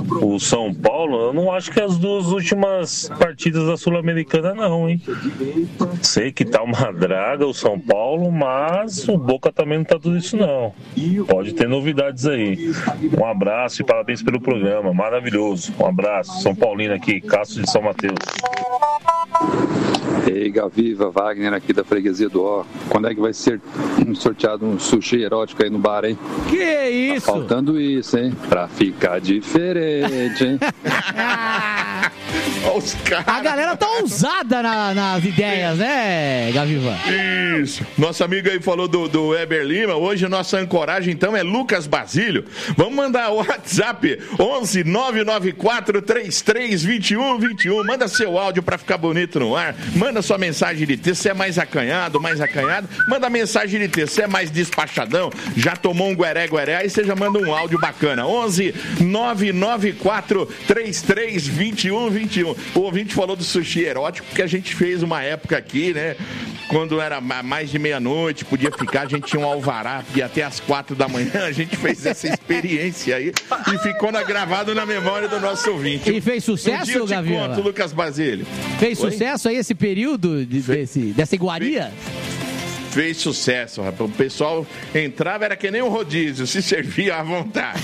o São Paulo, eu não acho que as duas últimas partidas da Sul-Americana não, hein? Sei que tá uma draga o São Paulo, mas o Boca também não tá tudo isso não. Pode ter novidades aí. Um abraço e parabéns pelo programa, maravilhoso. Um abraço, São Paulino aqui, Cássio de São Mateus. Ei, Gaviva, Wagner aqui da Freguesia do Ó. Quando é que vai ser sorteado um sushi erótico aí no bar, hein? Que isso? Tá faltando isso, hein? Pra ficar diferente, hein? Os caras. A galera tá ousada nas ideias, né, Gaviva? Isso. Nosso amigo aí falou do Weber Lima. Hoje a nossa ancoragem, então, é Lucas Basílio. Vamos mandar o WhatsApp 11 994 33 21 21. Manda seu áudio pra ficar bonito no ar. Manda sua mensagem de texto. Você é mais acanhado. Manda mensagem de texto. Você é mais despachadão. Já tomou um gueré. Aí você já manda um áudio bacana. 11 994 33 21 21. O ouvinte falou do sushi erótico, porque a gente fez uma época aqui, né? Quando era mais de meia-noite, podia ficar, a gente tinha um alvará, ia até às 4 da manhã, a gente fez essa experiência aí e ficou gravado na memória do nosso ouvinte. E fez sucesso, Gavião? Conto, Lucas Basílio. Fez sucesso aí esse período dessa iguaria? Fez sucesso, rapaz. O pessoal entrava, era que nem um rodízio, se servia à vontade.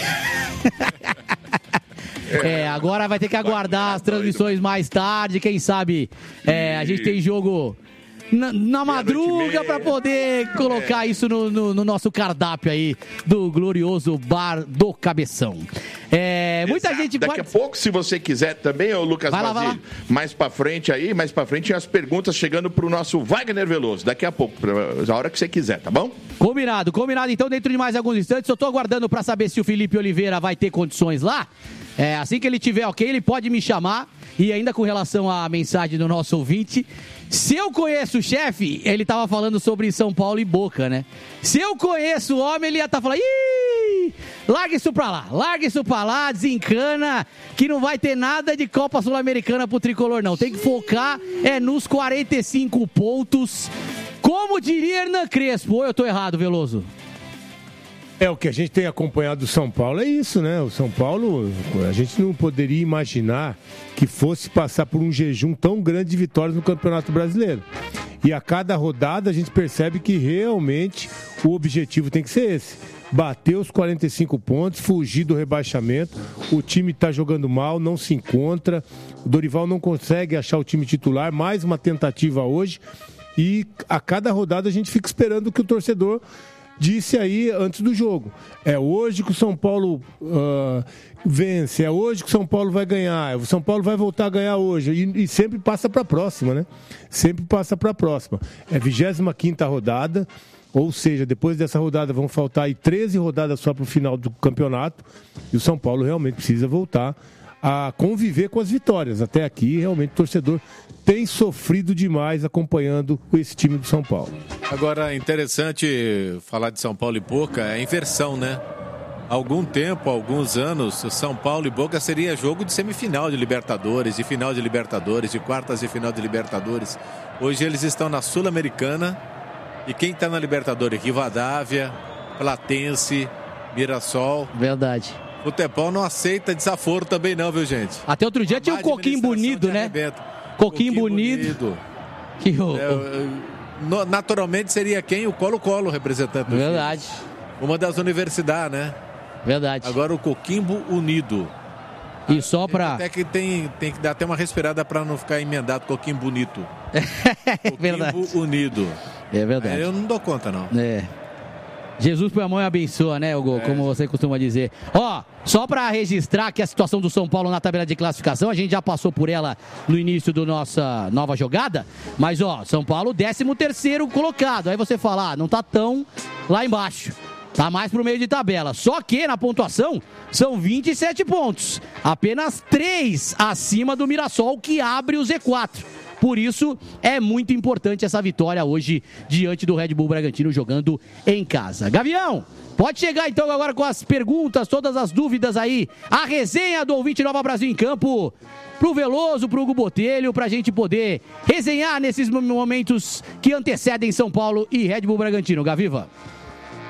Agora vai ter que aguardar as transmissões mais tarde, quem sabe a gente tem jogo na madruga para poder colocar isso no nosso cardápio aí do glorioso Bar do Cabeção. Muita gente Daqui a pouco, se você quiser também, ô Lucas Basílio, mais pra frente as perguntas chegando pro nosso Wagner Veloso. Daqui a pouco, a hora que você quiser, tá bom? Combinado. Então, dentro de mais alguns instantes, eu tô aguardando pra saber se o Felipe Oliveira vai ter condições lá. Assim que ele tiver ok, ele pode me chamar. E ainda com relação à mensagem do nosso ouvinte, se eu conheço o chefe, ele tava falando sobre São Paulo e Boca, né? Se eu conheço o homem, ele ia estar falando, larga isso pra lá, desencana, que não vai ter nada de Copa Sul-Americana pro Tricolor, não. Tem que focar nos 45 pontos, como diria Hernan Crespo. Ou eu tô errado, Veloso? O que a gente tem acompanhado do São Paulo é isso, né? O São Paulo, a gente não poderia imaginar que fosse passar por um jejum tão grande de vitórias no Campeonato Brasileiro. E a cada rodada a gente percebe que realmente o objetivo tem que ser esse. Bater os 45 pontos, fugir do rebaixamento. O time está jogando mal, não se encontra. O Dorival não consegue achar o time titular. Mais uma tentativa hoje. E a cada rodada a gente fica esperando que o torcedor disse aí antes do jogo. É hoje que o São Paulo vence, é hoje que o São Paulo vai ganhar, o São Paulo vai voltar a ganhar hoje. E sempre passa para a próxima, né? Sempre passa para a próxima. É a 25ª rodada, ou seja, depois dessa rodada vão faltar aí 13 rodadas só para o final do campeonato. E o São Paulo realmente precisa voltar a conviver com as vitórias. Até aqui, realmente, o torcedor tem sofrido demais acompanhando esse time do São Paulo. Agora, interessante falar de São Paulo e Boca, é a inversão, né? Há algum tempo, há alguns anos, São Paulo e Boca seria jogo de semifinal de Libertadores, de final de Libertadores, de quartas de final de Libertadores. Hoje eles estão na Sul-Americana e quem está na Libertadores? Rivadavia, Platense, Mirassol. Verdade. O Futebol não aceita desaforo também não, viu, gente? Até outro dia tinha o Coquinho Bonito, né? Coquinho Bonito. Que naturalmente seria quem? O Colo-Colo, representante do Verdade. time. Uma das universidades, né? Verdade. Agora o Coquimbo Unido. E só pra... Até que tem que dar até uma respirada pra não ficar emendado Coquimbo Bonito. Verdade. Coquimbo Unido. É verdade. Eu não dou conta, não. Jesus põe a mão e abençoa, né, Hugo? Como você costuma dizer. Só para registrar que a situação do São Paulo na tabela de classificação, a gente já passou por ela no início da nossa nova jogada, mas, São Paulo 13º colocado. Aí você fala, não tá tão lá embaixo. Tá mais pro meio de tabela. Só que na pontuação são 27 pontos. Apenas 3 acima do Mirassol, que abre o Z4. Por isso, é muito importante essa vitória hoje diante do Red Bull Bragantino jogando em casa. Gavião, pode chegar então agora com as perguntas, todas as dúvidas aí. A resenha do ouvinte Nova Brasil em Campo pro Veloso, pro Hugo Botelho, pra gente poder resenhar nesses momentos que antecedem São Paulo e Red Bull Bragantino. Gaviva.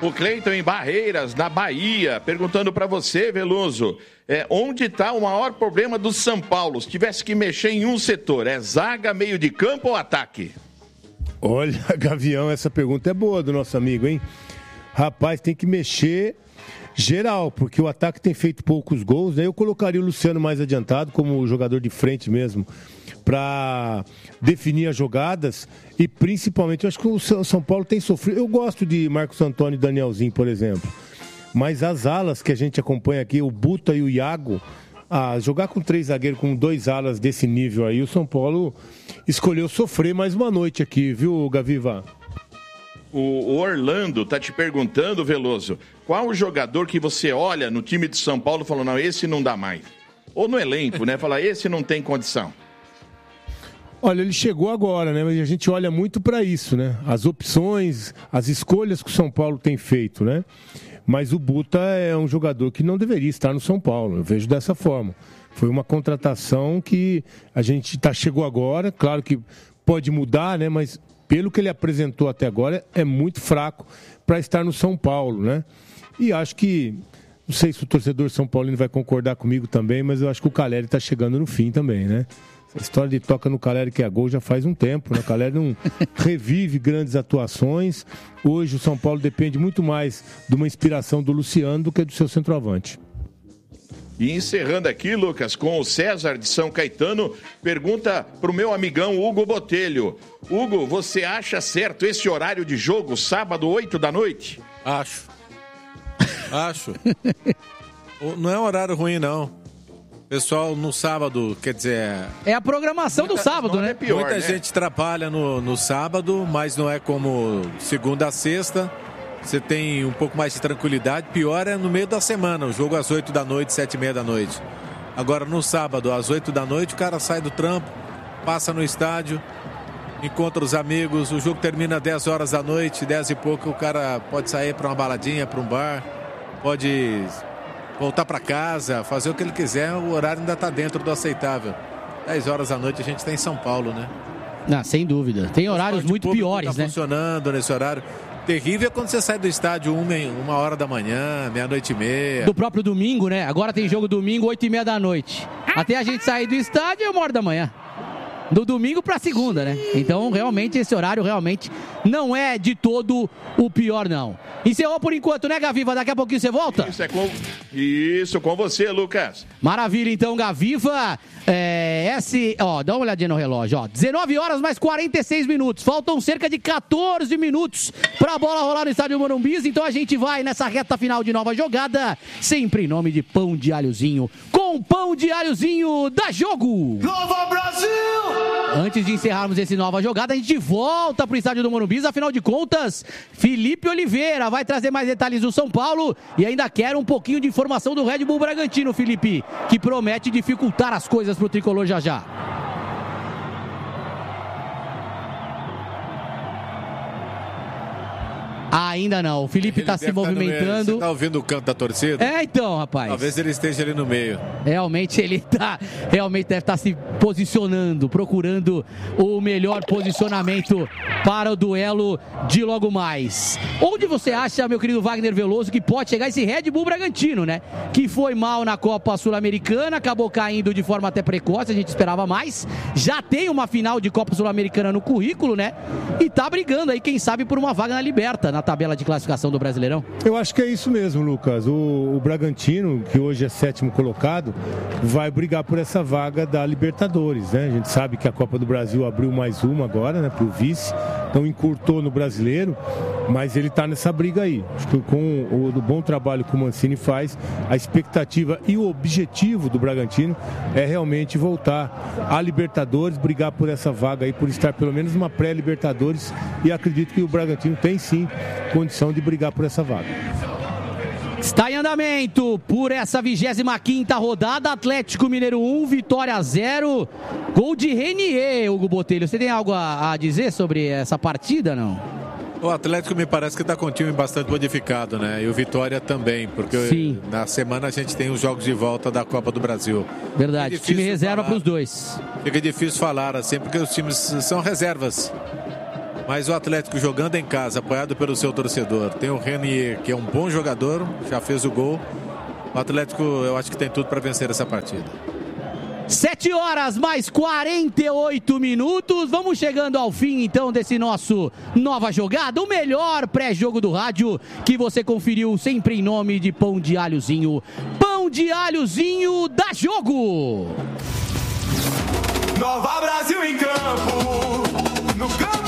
O Cleiton em Barreiras, na Bahia, perguntando para você, Veloso, onde está o maior problema do São Paulo? Se tivesse que mexer em um setor, é zaga, meio de campo ou ataque? Olha, Gavião, essa pergunta é boa do nosso amigo, hein? Rapaz, tem que mexer geral, porque o ataque tem feito poucos gols, né? Eu colocaria o Luciano mais adiantado, como jogador de frente mesmo, para definir as jogadas e principalmente, eu acho que o São Paulo tem sofrido. Eu gosto de Marcos Antônio e Danielzinho, por exemplo, mas as alas que a gente acompanha aqui, o Buta e o Iago, jogar com 3 zagueiros, com 2 alas desse nível aí, o São Paulo escolheu sofrer mais uma noite aqui, viu, Gaviva? O Orlando tá te perguntando, Veloso, qual o jogador que você olha no time de São Paulo e fala, não, esse não dá mais? Ou no elenco, né? Fala, esse não tem condição. Olha, ele chegou agora, né? Mas a gente olha muito para isso, né? As opções, as escolhas que o São Paulo tem feito, né? Mas o Buta é um jogador que não deveria estar no São Paulo, eu vejo dessa forma. Foi uma contratação que a gente chegou agora, claro que pode mudar, né? Mas pelo que ele apresentou até agora, é muito fraco para estar no São Paulo, né? E acho que, não sei se o torcedor São Paulino vai concordar comigo também, mas eu acho que o Caleri está chegando no fim também, né? A história de toca no Caleri que é gol já faz um tempo, né? O Caleri não revive grandes atuações. Hoje o São Paulo depende muito mais de uma inspiração do Luciano do que do seu centroavante. E encerrando aqui, Lucas, com o César de São Caetano, pergunta para o meu amigão Hugo Botelho. Hugo, você acha certo esse horário de jogo, sábado, 8 da noite? Acho. Não é um horário ruim, não. Pessoal, no sábado, quer dizer... É a programação do sábado, né? É pior, muita né? gente trabalha no sábado, mas não é como segunda a sexta. Você tem um pouco mais de tranquilidade. Pior é no meio da semana, o jogo às 8 da noite, 7h30 da noite. Agora, no sábado, às 8 da noite, o cara sai do trampo, passa no estádio, encontra os amigos, o jogo termina às 10 horas da noite, 10 e pouco, o cara pode sair para uma baladinha, para um bar, pode voltar para casa, fazer o que ele quiser, o horário ainda está dentro do aceitável. 10 horas da noite a gente está em São Paulo, né? Não, sem dúvida. Tem horários muito piores, né? Funcionando nesse horário. Terrível é quando você sai do estádio 1h da manhã, 00:30. Do próprio domingo, né? Agora tem jogo domingo, 8h30 da noite. Até a gente sair do estádio é 1h da manhã. Do domingo pra segunda, né? Então, realmente, esse horário realmente não é de todo o pior, não. Encerrou por enquanto, né, Gaviva? Daqui a pouquinho você volta? Isso, com você, Lucas. Maravilha, então, Gaviva. Dá uma olhadinha no relógio, ó. 19 horas mais 46 minutos. Faltam cerca de 14 minutos pra bola rolar no estádio Morumbi. Então a gente vai nessa reta final de nova jogada, sempre em nome de Pão de Alhozinho. Com Pão de Alhozinho, dá jogo! Nova Brasil! Antes de encerrarmos esse nova jogada, a gente volta pro estádio do Morumbi. Afinal de contas, Felipe Oliveira vai trazer mais detalhes do São Paulo e ainda quer um pouquinho de informação do Red Bull Bragantino, Felipe, que promete dificultar as coisas pro tricolor já já. Ainda não, o Felipe está se movimentando. Você tá ouvindo o canto da torcida? Então, rapaz. Talvez ele esteja ali no meio. Realmente ele deve estar se posicionando, procurando o melhor posicionamento para o duelo de logo mais. Onde você acha, meu querido Wagner Veloso, que pode chegar esse Red Bull Bragantino, né? Que foi mal na Copa Sul-Americana, acabou caindo de forma até precoce, a gente esperava mais. Já tem uma final de Copa Sul-Americana no currículo, né? E tá brigando aí, quem sabe, por uma vaga na Liberta, na tabela de classificação do Brasileirão? Eu acho que é isso mesmo, Lucas. O Bragantino, que hoje é 7º colocado, vai brigar por essa vaga da Libertadores, né? A gente sabe que a Copa do Brasil abriu mais uma agora, né, pro vice, então encurtou no Brasileiro, mas ele tá nessa briga aí. Acho que com o bom trabalho que o Mancini faz, a expectativa e o objetivo do Bragantino é realmente voltar à Libertadores, brigar por essa vaga aí, por estar pelo menos numa pré-Libertadores, e acredito que o Bragantino tem sim condição de brigar por essa vaga. Está em andamento por essa 25ª rodada, Atlético Mineiro 1, Vitória 0, gol de Renier, Hugo Botelho. Você tem algo a dizer sobre essa partida, não? O Atlético me parece que está com um time bastante modificado, né? E o Vitória também, porque na semana a gente tem os jogos de volta da Copa do Brasil. Verdade, time reserva para os dois. Fica difícil falar assim, porque os times são reservas. Mas o Atlético jogando em casa, apoiado pelo seu torcedor. Tem o Renier, que é um bom jogador, já fez o gol. O Atlético, eu acho que tem tudo para vencer essa partida. 7 horas mais 48 minutos. Vamos chegando ao fim, então, desse nosso Nova Jogada. O melhor pré-jogo do rádio que você conferiu sempre em nome de Pão de Alhozinho. Pão de Alhozinho dá jogo! Nova Brasil em campo, no campo.